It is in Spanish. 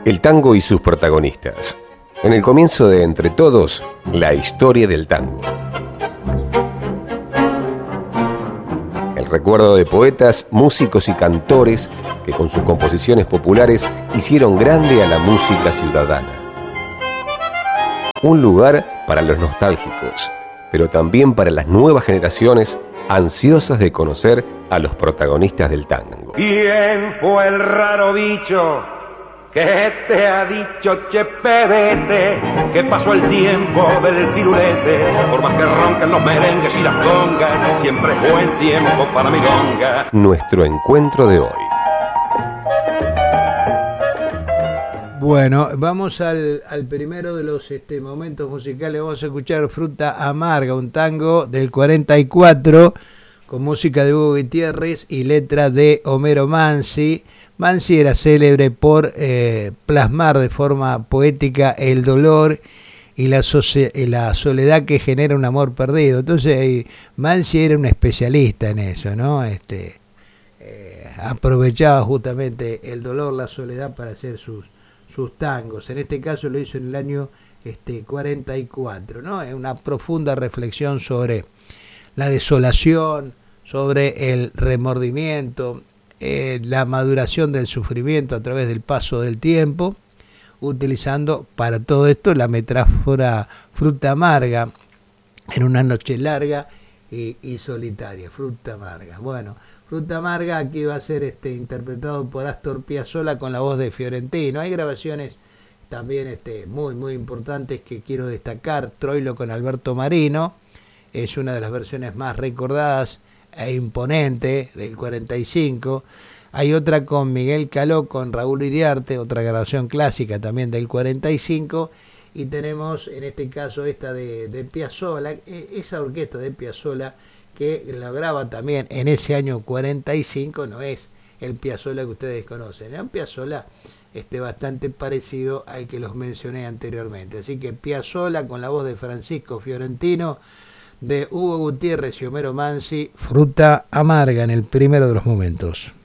El tango y sus protagonistas. En el comienzo de Entre Todos, la historia del tango. El recuerdo de poetas, músicos y cantores que con sus composiciones populares hicieron grande a la música ciudadana. Un lugar para los nostálgicos, pero también para las nuevas generaciones ansiosas de conocer a los protagonistas del tango. ¿Quién fue el raro bicho que te ha dicho, che pebete, que pasó el tiempo del firulete? Por más que ronquen los merengues y las congas, siempre es buen tiempo para milonga. Nuestro encuentro de hoy. Bueno, vamos al primero de los momentos musicales. Vamos a escuchar Fruta Amarga, un tango del 44 con música de Hugo Gutiérrez y letra de Homero Mansi. Mansi era célebre por plasmar de forma poética el dolor y la soledad que genera un amor perdido. Entonces Mansi era un especialista en eso, ¿no? Aprovechaba justamente el dolor, la soledad para hacer sus tangos. En este caso lo hizo en el año 44, ¿no? Es una profunda reflexión sobre la desolación, sobre el remordimiento, la maduración del sufrimiento a través del paso del tiempo, utilizando para todo esto la metáfora fruta amarga en una noche larga y solitaria. Fruta amarga. Bueno, Fruta Amarga aquí va a ser interpretado por Astor Piazzolla con la voz de Fiorentino. Hay grabaciones también muy muy importantes que quiero destacar. Troilo con Alberto Marino es una de las versiones más recordadas e imponente del 45. Hay otra con Miguel Caló, con Raúl Iriarte, otra grabación clásica también del 45. Y tenemos en este caso esta de Piazzolla, esa orquesta de Piazzolla que la graba también en ese año 45, no es el Piazzolla que ustedes conocen, es un Piazzolla bastante parecido al que los mencioné anteriormente. Así que Piazzolla con la voz de Francisco Fiorentino, de Hugo Gutiérrez y Homero Mansi, Fruta Amarga en el primero de los momentos.